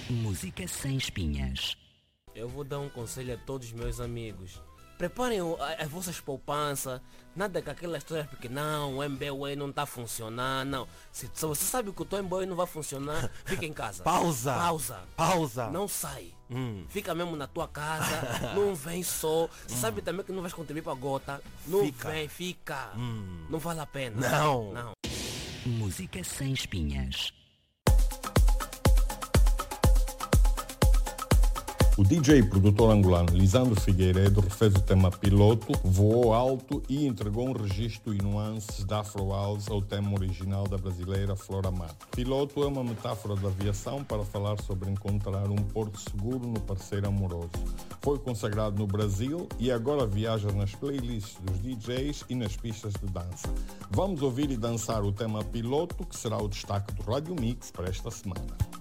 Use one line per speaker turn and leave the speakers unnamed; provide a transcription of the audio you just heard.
Música sem espinhas.
Eu vou dar um conselho a todos os meus amigos. Preparem as vossas poupanças. Nada com aquelas histórias porque não, o MBWay não está a funcionar. Não. Se você sabe que o teu MBWay não vai funcionar, fica em casa.
Pausa.
Não sai. Fica mesmo na tua casa. Não vem só. Sabe também que não vais contribuir para a gota. Não fica. Não vale a pena. Não.
Música sem espinhas.
O DJ e produtor angolano Lisandro Figueiredo refez o tema Piloto, voou alto e entregou um registro e nuances da Afro House ao tema original da brasileira Flora Mato. Piloto é uma metáfora da aviação para falar sobre encontrar um porto seguro no parceiro amoroso. Foi consagrado no Brasil e agora viaja nas playlists dos DJs e nas pistas de dança. Vamos ouvir e dançar o tema Piloto, que será o destaque do Rádio Mix para esta semana.